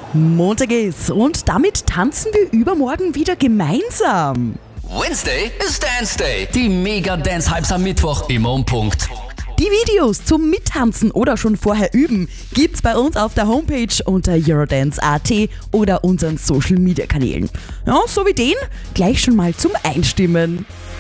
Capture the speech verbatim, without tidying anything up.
Montag ist und damit tanzen wir übermorgen wieder gemeinsam. Wednesday ist Dance Day. Die Mega-Dance-Hypes am Mittwoch immer um Punkt. Die Videos zum Mittanzen oder schon vorher üben gibt's bei uns auf der Homepage unter eurodance punkt at oder unseren Social-Media-Kanälen. Ja, so wie den, gleich schon mal zum Einstimmen.